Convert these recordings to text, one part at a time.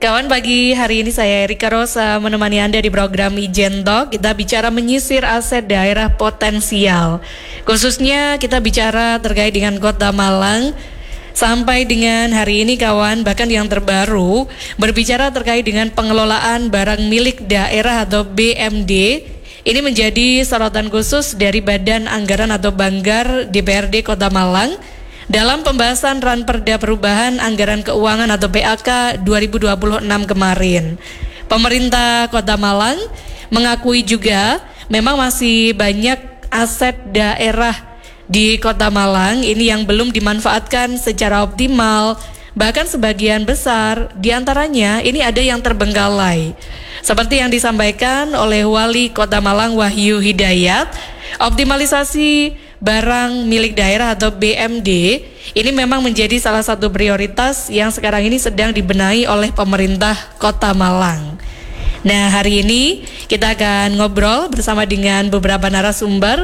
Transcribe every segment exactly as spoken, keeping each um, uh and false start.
Kawan, pagi hari ini saya Erika Rosa menemani Anda di program Ijen Talk. Kita bicara menyisir aset daerah potensial. Khususnya kita bicara terkait dengan Kota Malang. Sampai dengan hari ini kawan, bahkan yang terbaru berbicara terkait dengan pengelolaan barang milik daerah atau B M D. Ini menjadi sorotan khusus dari Badan Anggaran atau Banggar D P R D Kota Malang dalam pembahasan Ranperda Perubahan Anggaran Keuangan atau P A K dua ribu dua puluh enam kemarin. Pemerintah Kota Malang mengakui juga memang masih banyak aset daerah di Kota Malang ini yang belum dimanfaatkan secara optimal. Bahkan sebagian besar diantaranya ini ada yang terbengkalai. Seperti yang disampaikan oleh Wali Kota Malang Wahyu Hidayat, optimalisasi barang milik daerah atau B M D ini memang menjadi salah satu prioritas yang sekarang ini sedang dibenahi oleh pemerintah Kota Malang. Nah, hari ini kita akan ngobrol bersama dengan beberapa narasumber.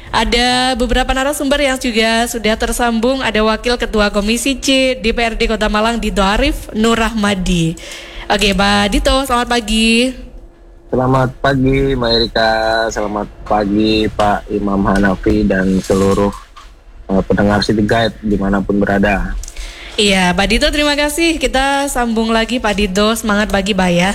Ada beberapa narasumber yang juga sudah tersambung. Ada Wakil Ketua Komisi C D P R D Kota Malang Dito Arif Nur Rahmadi. Oke, Pak Dito, selamat pagi. Selamat pagi Mbak Erika, selamat pagi Pak Imam Hanafi dan seluruh uh, pendengar City Guide dimanapun berada. Iya, Pak Dito, terima kasih. Kita sambung lagi Pak Dito, semangat pagi Pak ya.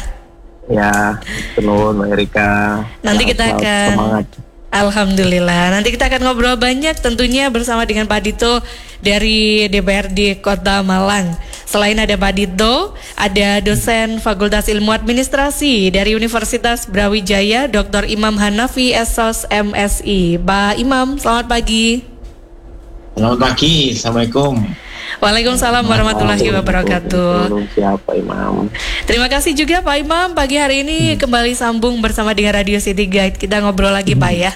Ya, tenun Mbak Erika. Nanti kita akan semangat. Alhamdulillah, nanti kita akan ngobrol banyak tentunya bersama dengan Pak Dito dari D P R D Kota Malang. Selain ada Pak Dito, ada dosen Fakultas Ilmu Administrasi dari Universitas Brawijaya, Doktor Imam Hanafi, S O S M Si. Pak Imam, selamat pagi. Selamat pagi, Assalamualaikum. Waalaikumsalam warahmatullahi wabarakatuh. Siapa Imam? Terima kasih juga Pak Imam. Pagi hari ini hmm. kembali sambung bersama dengan Radio City Guide. Kita ngobrol lagi hmm. Pak ya.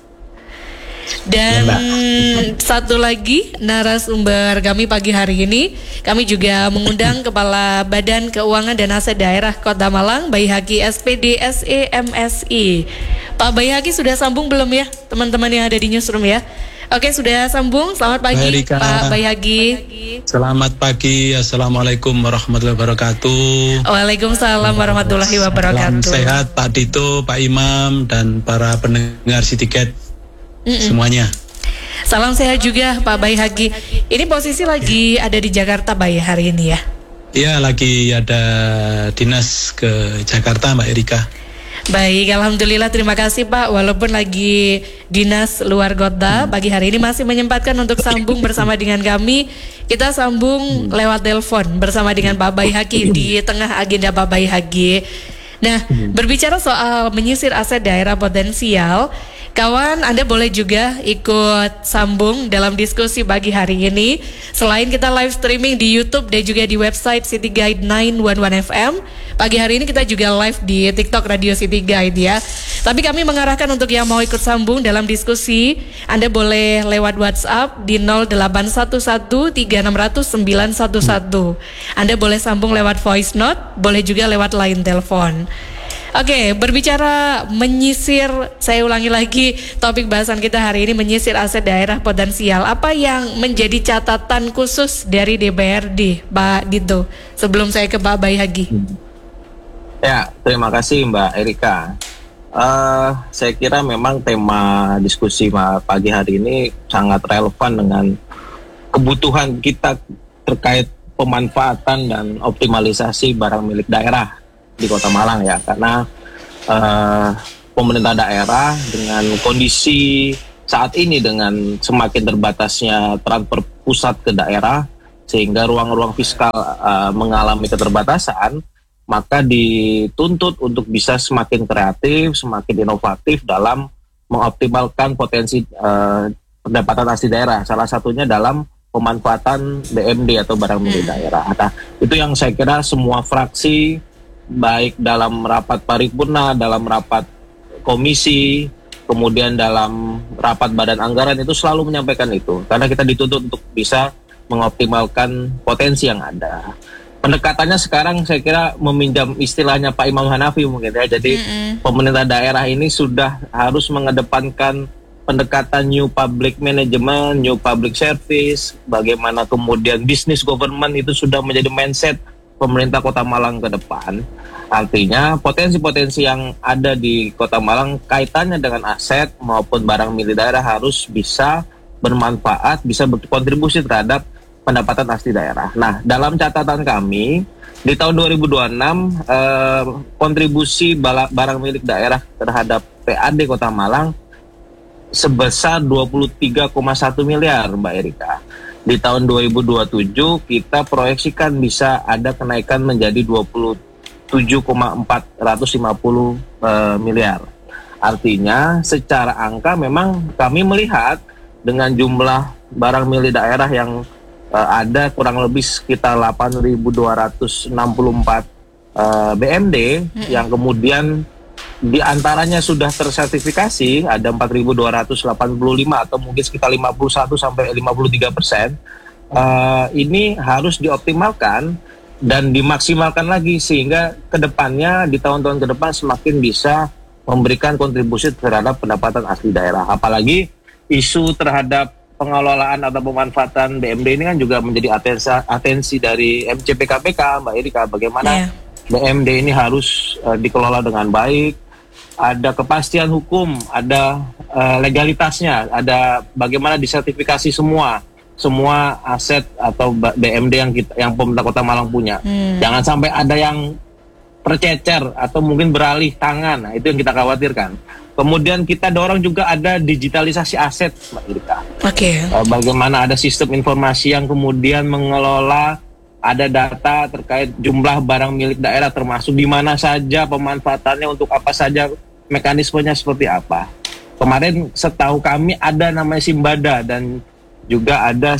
Dan ya, satu lagi narasumber kami pagi hari ini, kami juga mengundang Kepala Badan Keuangan dan Aset Daerah Kota Malang, Baihaqi S P D S E M Si. Pak Baihaqi sudah sambung belum ya teman-teman yang ada di newsroom ya? Oke, sudah sambung. Selamat pagi Erika. Pak Baihaqi. Selamat pagi. Assalamualaikum warahmatullahi wabarakatuh. Waalaikumsalam warahmatullahi wabarakatuh. Salam sehat Pak Dito, Pak Imam, dan para pendengar City Guide semuanya. Salam sehat juga Pak Baihaqi. Ini posisi lagi ada di Jakarta Pak ya hari ini ya? Iya, lagi ada dinas ke Jakarta Mbak Erika. Baik, Alhamdulillah, terima kasih Pak. Walaupun lagi dinas luar kota, pagi hari ini masih menyempatkan untuk sambung bersama dengan kami. Kita sambung lewat telepon bersama dengan Pak Baihaqi di tengah agenda Pak Baihaqi. Nah, berbicara soal menyisir aset daerah potensial, kawan, Anda boleh juga ikut sambung dalam diskusi pagi hari ini. Selain kita live streaming di YouTube dan juga di website City Guide sembilan satu satu F M, pagi hari ini kita juga live di TikTok Radio City Guide ya. Tapi kami mengarahkan untuk yang mau ikut sambung dalam diskusi, Anda boleh lewat WhatsApp di nol delapan satu satu tiga enam nol nol sembilan satu satu. Anda boleh sambung lewat voice note, boleh juga lewat line telepon. Oke, berbicara menyisir, saya ulangi lagi topik bahasan kita hari ini, menyisir aset daerah potensial. Apa yang menjadi catatan khusus dari D P R D, Pak Dito? Sebelum saya ke Pak Baihaqi. Ya, terima kasih Mbak Erika. Uh, saya kira memang tema diskusi pagi hari ini sangat relevan dengan kebutuhan kita terkait pemanfaatan dan optimalisasi barang milik daerah di Kota Malang ya, karena uh, pemerintah daerah dengan kondisi saat ini dengan semakin terbatasnya transfer pusat ke daerah sehingga ruang-ruang fiskal uh, mengalami keterbatasan, maka dituntut untuk bisa semakin kreatif, semakin inovatif dalam mengoptimalkan potensi uh, pendapatan asli daerah. Salah satunya dalam pemanfaatan B M D atau barang milik daerah. Nah, itu yang saya kira semua fraksi baik dalam rapat paripurna, dalam rapat komisi, kemudian dalam rapat badan anggaran itu selalu menyampaikan itu. Karena kita dituntut untuk bisa mengoptimalkan potensi yang ada. Pendekatannya sekarang saya kira meminjam istilahnya Pak Imam Hanafi mungkin ya. Jadi mm-hmm. pemerintah daerah ini sudah harus mengedepankan pendekatan new public management, new public service, bagaimana kemudian business government itu sudah menjadi mindset pemerintah Kota Malang ke depan. Artinya potensi-potensi yang ada di Kota Malang kaitannya dengan aset maupun barang milik daerah harus bisa bermanfaat, bisa berkontribusi terhadap pendapatan asli daerah. Nah, dalam catatan kami di tahun dua ribu dua puluh enam eh, kontribusi barang milik daerah terhadap P A D Kota Malang sebesar dua puluh tiga koma satu miliar, Mbak Erika. Di tahun dua ribu dua puluh tujuh kita proyeksikan bisa ada kenaikan menjadi dua puluh tujuh koma empat lima nol uh, miliar. Artinya secara angka memang kami melihat dengan jumlah barang milik daerah yang uh, ada kurang lebih sekitar delapan ribu dua ratus enam puluh empat uh, B M D hmm. yang kemudian di antaranya sudah tersertifikasi ada empat ribu dua ratus delapan puluh lima atau mungkin sekitar lima puluh satu sampai lima puluh tiga persen. Uh, ini harus dioptimalkan dan dimaksimalkan lagi sehingga kedepannya di tahun-tahun ke depan semakin bisa memberikan kontribusi terhadap pendapatan asli daerah. Apalagi isu terhadap pengelolaan atau pemanfaatan B M D ini kan juga menjadi atensi, atensi dari M C P K P K, Mbak Erika, bagaimana yeah. B M D ini harus uh, dikelola dengan baik. Ada kepastian hukum, ada uh, legalitasnya, ada bagaimana disertifikasi semua semua aset atau B M D yang kita, yang pemerintah Kota Malang punya. Hmm. Jangan sampai ada yang tercecer atau mungkin beralih tangan. Nah, itu yang kita khawatirkan. Kemudian kita dorong juga ada digitalisasi aset, Mbak Erika. Oke. Okay. Uh, bagaimana ada sistem informasi yang kemudian mengelola, ada data terkait jumlah barang milik daerah termasuk di mana saja pemanfaatannya, untuk apa saja, mekanismenya seperti apa. Kemarin setahu kami ada namanya Simbada dan juga ada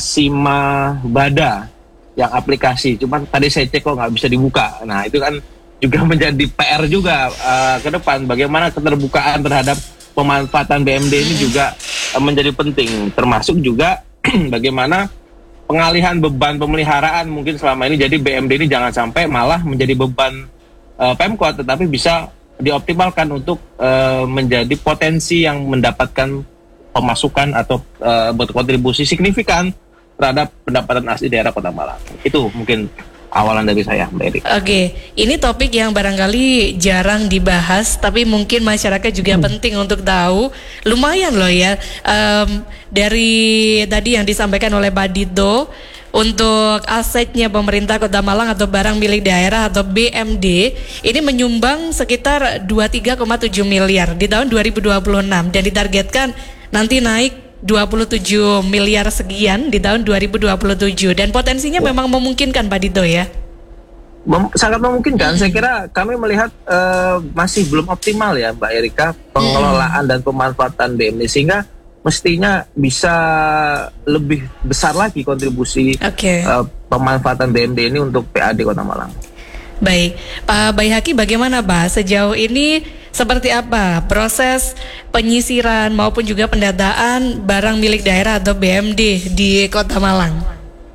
Simabada yang aplikasi. Cuman tadi saya cek kok nggak bisa dibuka. Nah itu kan juga menjadi P R juga uh, ke depan. Bagaimana keterbukaan terhadap pemanfaatan B M D ini juga uh, menjadi penting. Termasuk juga bagaimana pengalihan beban pemeliharaan mungkin selama ini. Jadi B M D ini jangan sampai malah menjadi beban uh, Pemkot, tetapi bisa dioptimalkan untuk uh, menjadi potensi yang mendapatkan pemasukan atau uh, berkontribusi signifikan terhadap pendapatan asli daerah Kota Malang. Itu mungkin awalan dari saya, Mbak Eri. Oke, ini topik yang barangkali jarang dibahas, tapi mungkin masyarakat juga hmm. penting untuk tahu. Lumayan loh ya, um, dari tadi yang disampaikan oleh Pak Dito, untuk asetnya pemerintah Kota Malang atau barang milik daerah atau B M D ini menyumbang sekitar dua puluh tiga koma tujuh miliar di tahun dua ribu dua puluh enam dan ditargetkan nanti naik dua puluh tujuh miliar sekian di tahun dua ribu dua puluh tujuh dan potensinya ya. Memang memungkinkan Pak Dito ya? Mem- sangat memungkinkan. Hmm. Saya kira kami melihat uh, masih belum optimal ya Mbak Erika pengelolaan hmm. dan pemanfaatan B M D sehingga mestinya bisa lebih besar lagi kontribusi okay. uh, pemanfaatan B M D ini untuk P A D Kota Malang. Baik, Pak Baihaki, bagaimana Pak sejauh ini seperti apa proses penyisiran maupun juga pendataan barang milik daerah atau B M D di Kota Malang?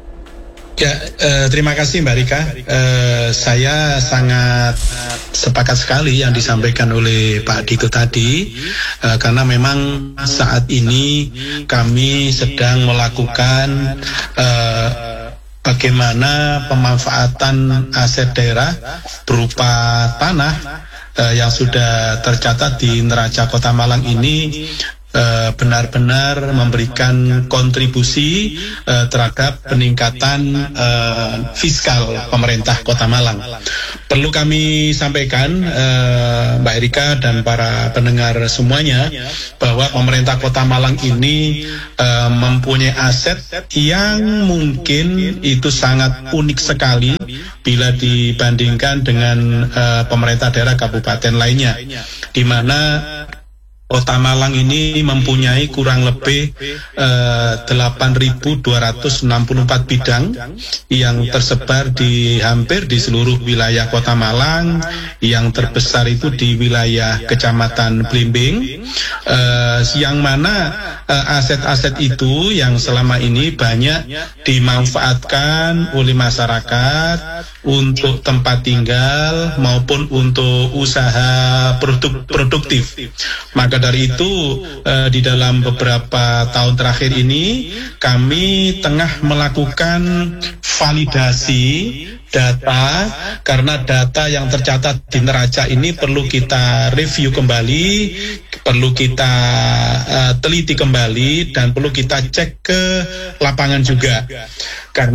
Ya, eh, terima kasih Mbak Rika. Eh, saya sangat sepakat sekali yang disampaikan oleh Pak Dito tadi, eh, karena memang saat ini kami sedang melakukan eh, bagaimana pemanfaatan aset daerah berupa tanah eh, yang sudah tercatat di neraca Kota Malang ini benar-benar memberikan kontribusi uh, terhadap peningkatan uh, fiskal pemerintah Kota Malang. Perlu kami sampaikan uh, Mbak Erika dan para pendengar semuanya bahwa pemerintah Kota Malang ini uh, mempunyai aset yang mungkin itu sangat unik sekali bila dibandingkan dengan uh, pemerintah daerah kabupaten lainnya, di mana Kota Malang ini mempunyai kurang lebih eh, delapan ribu dua ratus enam puluh empat bidang yang tersebar di hampir di seluruh wilayah Kota Malang. Yang terbesar itu di wilayah Kecamatan Blimbing, eh, yang mana eh, aset-aset itu yang selama ini banyak dimanfaatkan oleh masyarakat untuk tempat tinggal maupun untuk usaha produk produktif. Maka dari itu eh, di dalam beberapa tahun terakhir ini kami tengah melakukan validasi data, karena data yang tercatat di neraca ini perlu kita review kembali, perlu kita uh, teliti kembali, dan perlu kita cek ke lapangan juga. Karena